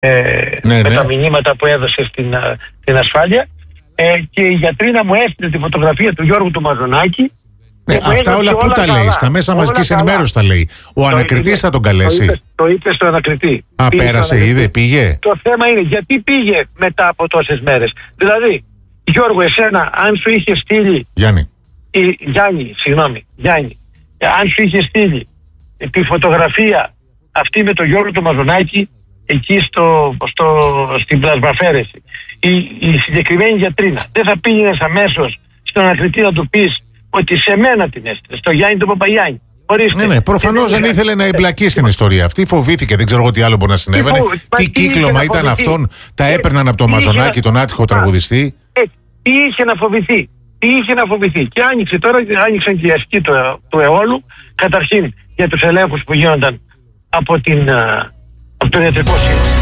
με τα μηνύματα που έδωσε στην ασφάλεια. Και η γιατρίνα μου έστειλε τη φωτογραφία του Γιώργου του Μαζονάκη. Αυτά όλα πού τα λέει? Στα μέσα μαζικής ενημέρωσης τα λέει. Ο ανακριτής θα τον καλέσει. Το είπε στο ανακριτή. Πέρασε, είδε, πήγε. Το θέμα είναι γιατί πήγε μετά από τόσες μέρες. Δηλαδή, Γιώργο, εσένα, αν σου είχε στείλει. Γιάννη, αν σου είχε στείλει τη φωτογραφία αυτή με τον Γιώργο του Μαζονάκη εκεί στην πλασμαφέρεση, η συγκεκριμένη γιατρίνα, δεν θα πήγαινες αμέσως στον ανακριτή να του πεις ότι σε μένα την έστειλε, στο Γιάννη τον Παπαγιάννη? Ναι, προφανώς δεν ήθελε να εμπλακεί στην ιστορία αυτή. Φοβήθηκε, δεν ξέρω εγώ τι άλλο μπορεί να συνέβαινε. Τι κύκλωμα ήταν αυτόν, τα έπαιρναν από τον Μαζονάκη, τον άτυχο τραγουδιστή. Τι είχε να φοβηθεί. Και άνοιξαν και οι ασκοί του αιώλου, καταρχήν για τους ελέγχους που γίνονταν από το ιατρικό σύμβουλο.